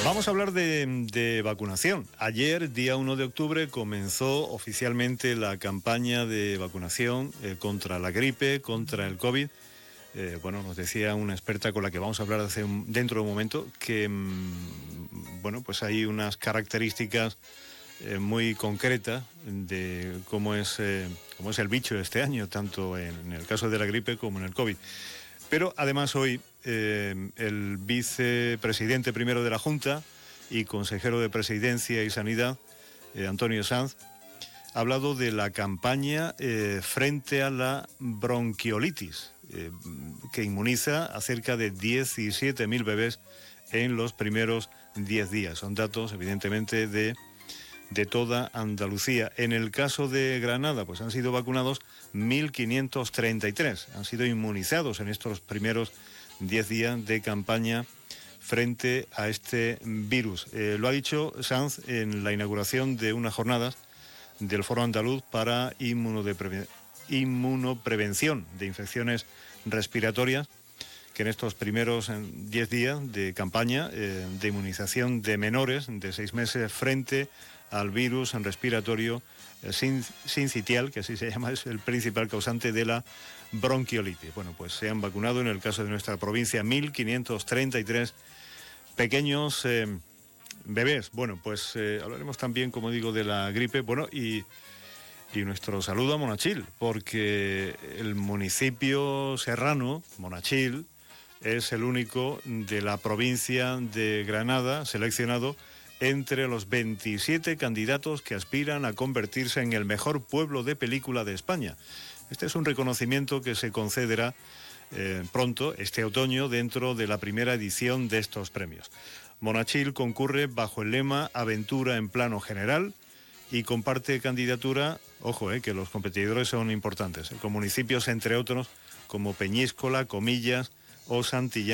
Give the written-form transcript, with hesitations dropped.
Vamos a hablar de vacunación. Ayer, día 1 de octubre, comenzó oficialmente la campaña de vacunación contra la gripe, contra el COVID. Bueno, nos decía una experta con la que vamos a hablar dentro de un momento que, pues hay unas características muy concretas de cómo es el bicho este año, tanto en el caso de la gripe como en el COVID. Pero además hoy el vicepresidente primero de la Junta y consejero de Presidencia y Sanidad, Antonio Sanz, ha hablado de la campaña frente a la bronquiolitis, que inmuniza a cerca de 17.000 bebés en los primeros 10 días. Son datos, evidentemente, de toda Andalucía. En el caso de Granada, pues han sido vacunados 1.533. Han sido inmunizados en estos primeros 10 días de campaña frente a este virus. Lo ha dicho Sanz en la inauguración de unas jornadas del Foro Andaluz para inmunoprevención de infecciones respiratorias, que en estos primeros 10 días de campaña de inmunización de menores de 6 meses frente al virus respiratorio sincitial, que así se llama, es el principal causante de la bronquiolitis. Bueno, pues se han vacunado en el caso de nuestra provincia 1.533 pequeños bebés. Bueno, pues hablaremos también, como digo, de la gripe. Bueno, y nuestro saludo a Monachil, porque el municipio serrano, Monachil, es el único de la provincia de Granada seleccionado entre los 27 candidatos que aspiran a convertirse en el mejor pueblo de película de España. Este es un reconocimiento que se concederá pronto, este otoño, dentro de la primera edición de estos premios. Monachil concurre bajo el lema Aventura en plano general y comparte candidatura, ojo, que los competidores son importantes, con municipios, entre otros, como Peñíscola, Comillas o Santillán.